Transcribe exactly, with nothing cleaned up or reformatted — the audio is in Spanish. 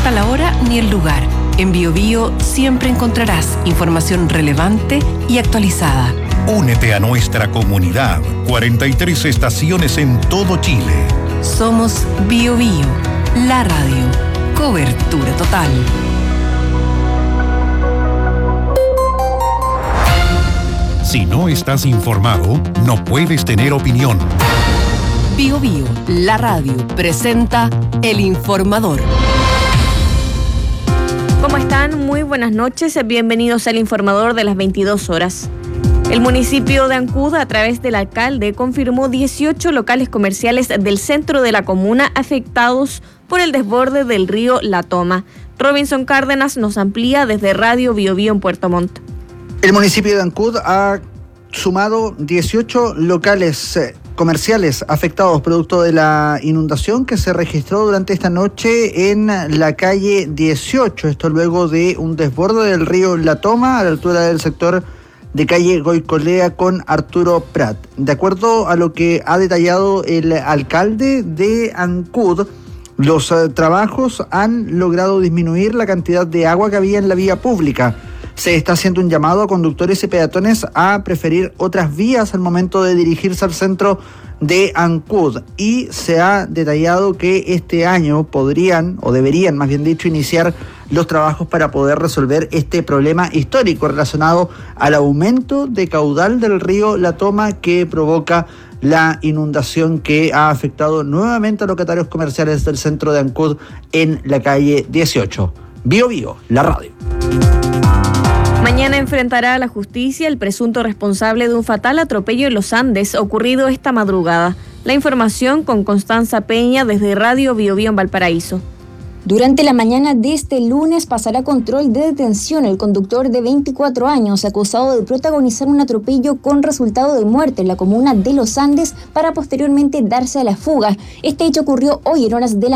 importa la hora ni el lugar. En BioBio siempre encontrarás información relevante y actualizada. Únete a nuestra comunidad. cuarenta y tres estaciones en todo Chile. Somos BioBio, la radio. Cobertura total. Si no estás informado, no puedes tener opinión. BioBio, la radio, presenta El Informador. ¿Cómo están? Muy buenas noches. Bienvenidos al Informador de las veintidós horas. El municipio de Ancud, a través del alcalde, confirmó dieciocho locales comerciales del centro de la comuna afectados por el desborde del río La Toma. Robinson Cárdenas nos amplía desde Radio BioBio en Puerto Montt. El municipio de Ancud ha sumado dieciocho locales eh, comerciales afectados producto de la inundación que se registró durante esta noche en la calle dieciocho. Esto luego de un desborde del río La Toma a la altura del sector de calle Goicolea con Arturo Prat. De acuerdo a lo que ha detallado el alcalde de Ancud, los eh, trabajos han logrado disminuir la cantidad de agua que había en la vía pública. Se está haciendo un llamado a conductores y peatones a preferir otras vías al momento de dirigirse al centro de Ancud, y se ha detallado que este año podrían, o deberían más bien dicho, iniciar los trabajos para poder resolver este problema histórico relacionado al aumento de caudal del río La Toma que provoca la inundación que ha afectado nuevamente a locatarios comerciales del centro de Ancud en la calle dieciocho. Bio Bio, la radio. Mañana enfrentará a la justicia el presunto responsable de un fatal atropello en los Andes ocurrido esta madrugada. La información con Constanza Peña desde Radio BioBio en Valparaíso. Durante la mañana de este lunes pasará control de detención el conductor de veinticuatro años acusado de protagonizar un atropello con resultado de muerte en la comuna de Los Andes para posteriormente darse a la fuga. Este hecho ocurrió hoy en horas de la